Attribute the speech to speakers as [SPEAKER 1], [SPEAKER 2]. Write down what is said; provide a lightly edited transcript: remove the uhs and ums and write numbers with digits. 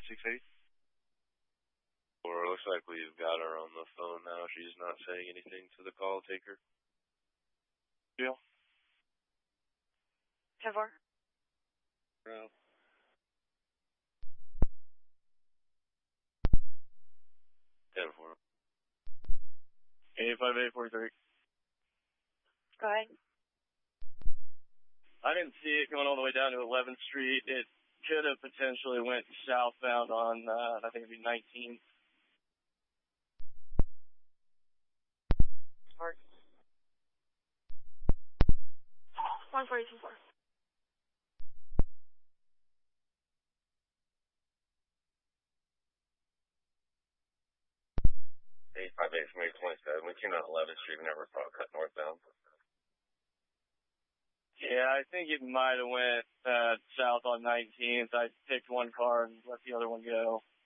[SPEAKER 1] 568.
[SPEAKER 2] Or it looks like we've got her on the phone now. She's not saying anything to the call taker.
[SPEAKER 1] Deal.
[SPEAKER 3] 10-4.
[SPEAKER 1] No.
[SPEAKER 2] 10-4.
[SPEAKER 1] 85843.
[SPEAKER 3] Go ahead.
[SPEAKER 1] I didn't see it going all the way down to 11th Street. It could have potentially went southbound on, I think it'd be 19.
[SPEAKER 3] Mark. 142-4.
[SPEAKER 2] Eight five eight from 827. We came out 11th Street. We never saw it cut northbound.
[SPEAKER 1] Yeah, I think it might have went south on 19th. I picked one car and let the other one go.